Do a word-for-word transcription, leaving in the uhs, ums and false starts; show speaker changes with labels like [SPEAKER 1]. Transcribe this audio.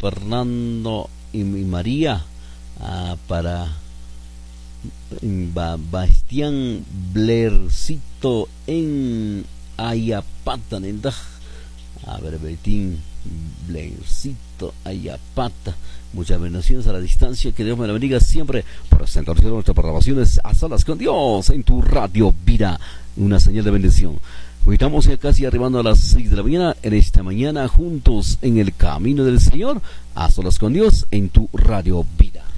[SPEAKER 1] Fernando y, y María, uh, para ba, Bastián Blaircito en Ayapata, Nendah. A ver, Betín Blaircito, Ayapata. Muchas bendiciones a la distancia. Que Dios me la bendiga siempre por sentarse nuestras programaciones a solas con Dios en tu Radio Vida. Una señal de bendición. Hoy estamos ya casi arribando a las seis de la mañana. En esta mañana juntos en el camino del Señor. A solas con Dios en tu Radio Vida.